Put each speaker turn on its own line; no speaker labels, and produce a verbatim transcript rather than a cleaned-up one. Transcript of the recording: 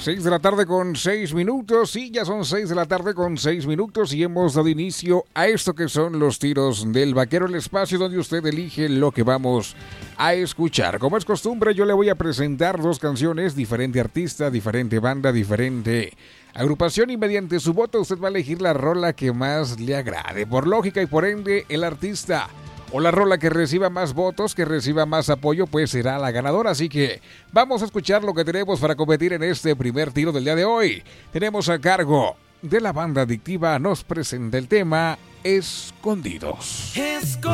seis de la tarde con seis minutos, sí, ya son seis de la tarde con seis minutos y hemos dado inicio a esto que son los tiros del vaquero, el espacio donde usted elige lo que vamos a escuchar. Como es costumbre, yo le voy a presentar dos canciones, diferente artista, diferente banda, diferente agrupación y mediante su voto usted va a elegir la rola que más le agrade. Por lógica y por ende, el artista o la rola que reciba más votos, que reciba más apoyo, pues será la ganadora. Así que vamos a escuchar lo que tenemos para competir en este primer tiro del día de hoy. Tenemos a cargo de la banda adictiva, nos presenta el tema Escondidos.
Escondidos.